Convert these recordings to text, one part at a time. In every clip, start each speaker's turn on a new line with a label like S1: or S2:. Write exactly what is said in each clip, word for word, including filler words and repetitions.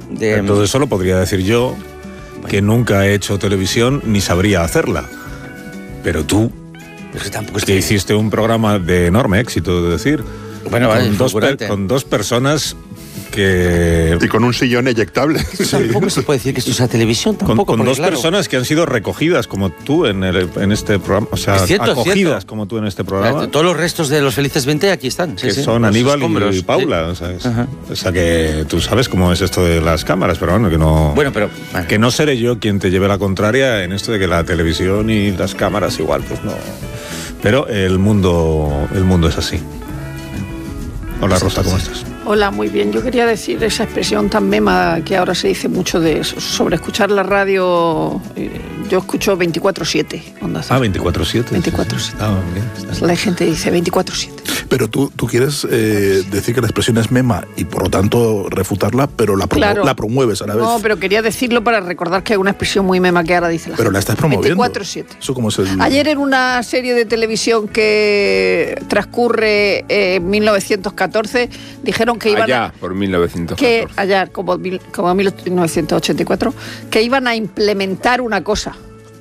S1: De...
S2: Todo eso lo podría decir yo, bueno, que nunca he hecho televisión ni sabría hacerla. Pero tú,
S1: pues que, tampoco es
S2: que
S1: que
S2: hiciste un programa de enorme éxito, de decir,
S1: bueno, vale,
S2: con, dos per, con dos personas que...
S3: Y con un sillón eyectable.
S1: Tampoco se puede decir que esto es la televisión, tampoco.
S2: Con, con dos
S1: claro,
S2: personas que han sido recogidas como tú en, el, en este programa, o sea,
S1: cierto,
S2: acogidas como tú en este programa.
S1: Todos los restos de los Felices veinte aquí están. Sí,
S2: que
S1: sí,
S2: son Aníbal
S1: escombros,
S2: y Paula,
S1: sí.
S2: ¿sabes? O sea, que tú sabes cómo es esto de las cámaras, pero bueno, que no...
S1: Bueno, pero... Bueno.
S2: Que no seré yo quien te lleve la contraria en esto de que la televisión y las cámaras igual, pues no... Pero el mundo, el mundo es así. Hola, Rosa, ¿cómo estás?
S4: Hola, muy bien. Yo quería decir esa expresión tan mema que ahora se dice mucho de eso, sobre escuchar la radio. Eh, yo escucho veinticuatro siete.
S2: Ah, veinticuatro siete.
S4: veinticuatro siete.
S2: Ah, bien, está
S4: la gente dice veinticuatro siete.
S5: Pero tú, tú quieres eh, decir que la expresión es mema y por lo tanto refutarla, pero la, promu
S4: claro.
S5: la promueves a la vez.
S4: No, pero quería decirlo para recordar que hay una expresión muy mema que ahora dice la
S5: Pero
S4: gente.
S5: la estás promoviendo.
S4: veinticuatro siete.
S5: Eso como es el...
S4: Ayer en una serie de televisión que transcurre eh, en mil novecientos catorce, dijeron que iban
S6: allá,
S4: a...
S6: por mil novecientos catorce.
S4: Que allá, como, como mil novecientos ochenta y cuatro, que iban a implementar una cosa.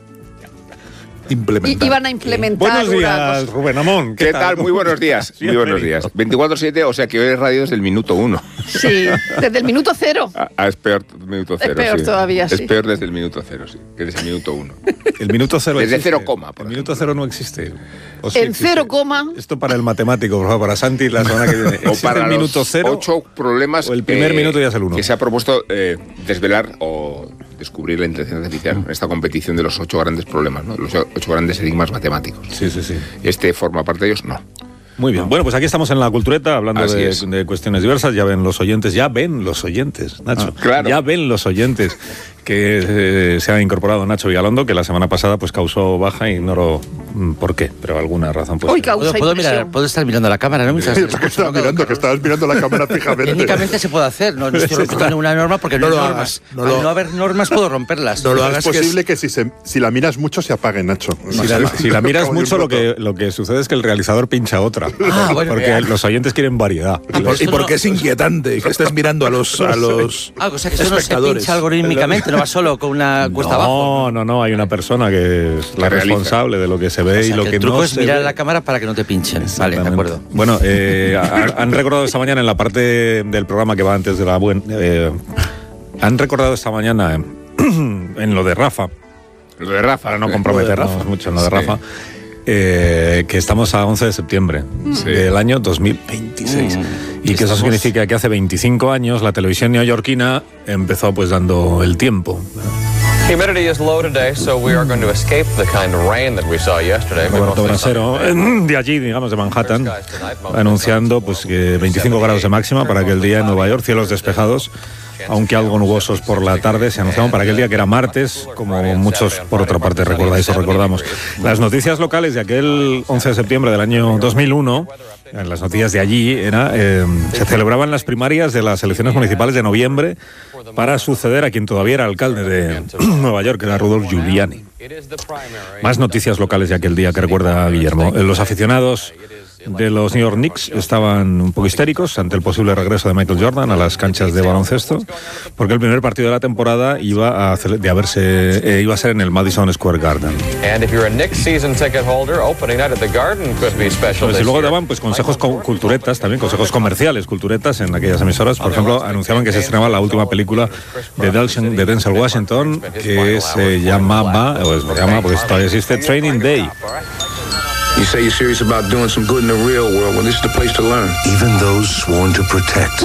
S5: Implementar.
S4: I, iban a implementar
S2: Buenos días,
S4: una cosa.
S2: Rubén Amón.
S6: ¿Qué, ¿Qué tal? Muy buenos días. Muy buenos días. veinticuatro siete, o sea que hoy es radio desde el minuto uno.
S4: Sí, desde el minuto cero.
S6: Ah, es peor minuto cero.
S4: Es peor
S6: sí.
S4: todavía,
S6: es
S4: sí.
S6: Es peor desde el minuto cero, sí, que desde el minuto uno.
S2: El minuto cero
S6: Desde
S2: existe.
S6: cero coma, por
S2: El
S6: ejemplo.
S2: minuto cero no existe. O sí
S4: En
S2: existe.
S4: cero coma.
S2: Esto para el matemático, por favor, para Santi la semana que viene.
S6: O
S2: ¿Existe
S6: para
S2: el minuto
S6: los
S2: cero?
S6: ocho problemas
S2: o el primer
S6: eh,
S2: minuto ya es el uno.
S6: que se ha propuesto eh, desvelar o descubrir la inteligencia artificial en esta competición de los ocho grandes problemas, ¿no? Los ocho grandes enigmas matemáticos.
S2: Sí, sí, sí.
S6: Este forma parte de ellos, no.
S2: Muy bien. Bueno, pues aquí estamos en la cultureta hablando de,
S6: es.
S2: de cuestiones diversas. Ya ven los oyentes, ya ven los oyentes, Nacho.
S6: Ah, claro.
S2: Ya ven los oyentes que eh, se ha incorporado Nacho Vigalondo, que la semana pasada pues causó baja y ignoro mm, por qué, pero alguna razón pues.
S4: Hoy causa
S1: ¿Puedo, puedo, mirar, puedo estar mirando la cámara, ¿no? Mientras
S3: Sí, que estabas mirando, que estabas mirando la cámara fijamente.
S1: Técnicamente se puede hacer, no, no estoy rompiendo ninguna norma porque no,
S5: No
S1: hay
S5: lo
S1: normas.
S5: hagas, no
S1: Al
S5: lo-
S1: no haber normas puedo romperlas.
S5: No lo
S3: Es
S5: hagas, que
S3: posible
S5: es-
S3: que, si, se, si la miras mucho se apague, Nacho.
S2: Si la, si la miras mucho, lo que, lo que sucede es que el realizador pincha otra.
S1: Ah, bueno,
S2: porque
S1: ya.
S2: los oyentes quieren variedad.
S5: Y, por- y
S1: esto
S5: porque
S1: no-
S5: es inquietante que estés mirando a los, a los
S1: Ah, o sea que eso no se
S5: espectadores.
S1: pincha algorítmicamente, no va solo con una cuesta abajo.
S2: No, no, no, hay una persona que es la
S6: Que realiza.
S2: responsable de lo que se ve
S1: O sea,
S2: y lo
S1: que
S2: que,
S1: el truco
S2: no
S1: es
S2: se
S1: mirar
S2: ve.
S1: a la cámara para que no te pinchen. Vale, de
S2: Exactamente.
S1: acuerdo.
S2: Bueno, eh, ha- han recordado esta mañana en la parte del programa que va antes de la buena. Eh, han recordado esta mañana en, en lo de Rafa,
S6: Lo de Rafa.
S2: para no
S6: eh,
S2: comprometernos
S5: Rafa.
S2: mucho en lo de
S6: Sí.
S2: Rafa, eh, que estamos a once de septiembre
S6: Sí.
S2: del año dos mil veintiséis.
S1: Mm.
S2: Y que eso
S1: Estamos-
S2: significa que hace veinticinco años la televisión neoyorquina empezó pues dando el tiempo.
S7: Humidity is low today, so we are going to escape the kind of rain that we saw yesterday. We
S2: Roberto
S7: mostly sunny
S2: Brasero,
S7: today.
S2: de allí, digamos, de Manhattan, anunciando pues que veinticinco grados de máxima para aquel día en Nueva York, cielos despejados, aunque algo nubosos por la tarde, se anunciaban para aquel día que era martes, como muchos por otra parte recordáis o recordamos. Las noticias locales de aquel once de septiembre del año dos mil uno, en las noticias de allí, era eh, se celebraban las primarias de las elecciones municipales de noviembre para suceder a quien todavía era alcalde de Nueva York, que era Rudolph Giuliani. Más noticias locales de aquel día que recuerda Guillermo. Los aficionados de los New York Knicks estaban un poco histéricos ante el posible regreso de Michael Jordan a las canchas de baloncesto, porque el primer partido de la temporada iba a, cele- de haberse, eh, iba a ser en el Madison Square Garden.
S7: And if you're a Knicks season ticket holder, opening night at the Garden could be special
S2: Pues,
S7: this
S2: y luego
S7: year.
S2: daban pues consejos co- culturetas, también consejos comerciales, culturetas en aquellas emisoras. Por ejemplo, anunciaban que se estrenaba la última película de Denzel, de Denzel Washington, que se llamaba, o se llama, porque todavía existe, Training Day.
S8: You say you're serious about doing some good in the real world. Well, this is the place to learn.
S9: Even those sworn to protect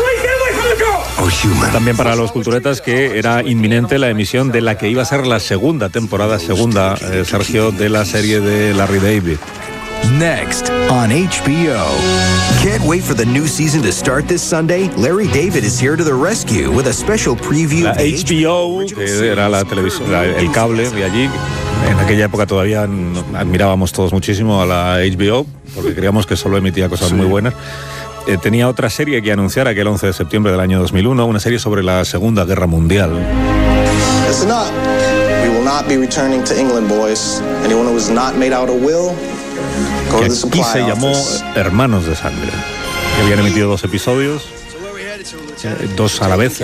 S9: are human.
S2: También para los culturetas que era inminente la emisión de la que iba a ser la segunda temporada, segunda, eh, Sergio, de la serie de Larry David.
S9: Next on H B O. Can't wait for the new season to start this Sunday? Larry David is here to the rescue with a special preview.
S2: La
S9: of the
S2: H B O, que era la televisión, la- el cable de allí. En aquella época todavía n- admirábamos todos muchísimo a la H B O, porque creíamos que solo emitía cosas muy buenas. Eh, tenía otra serie que anunciar aquel once de septiembre del año dos mil uno, una serie sobre la Segunda Guerra Mundial.
S10: Listen up. We will not be returning to England, boys. Anyone who has not made out a will, go
S2: Que
S10: to the
S2: aquí
S10: supply
S2: se llamó
S10: office.
S2: Hermanos de Sangre. Que habían emitido dos episodios, eh, dos a la vez.